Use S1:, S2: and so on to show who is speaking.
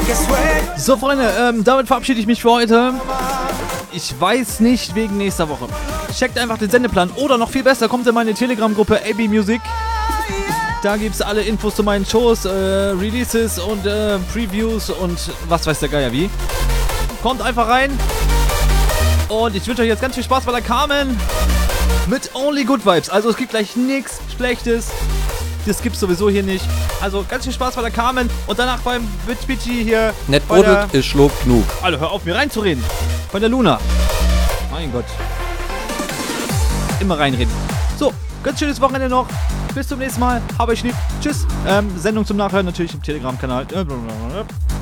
S1: So, Freunde, damit verabschiede ich mich für heute. Ich weiß nicht wegen nächster Woche. Checkt einfach den Sendeplan. Oder noch viel besser, kommt in meine Telegram-Gruppe AB Music. Da gibt es alle Infos zu meinen Shows, Releases und Previews und was weiß der Geier wie. Kommt einfach rein. Und ich wünsche euch jetzt ganz viel Spaß bei der Carmen mit Only Good Vibes. Also es gibt gleich nichts Schlechtes. Das gibt's sowieso hier nicht. Also ganz viel Spaß bei der Carmen und danach beim Bitchy hier.
S2: Nicht brodelt, ist Schluck genug.
S1: Alter, hör auf mir reinzureden. Bei der Luna. Mein Gott. Immer reinreden. So, ganz schönes Wochenende noch. Bis zum nächsten Mal. Hab euch lieb. Tschüss. Sendung zum Nachhören natürlich im Telegram-Kanal.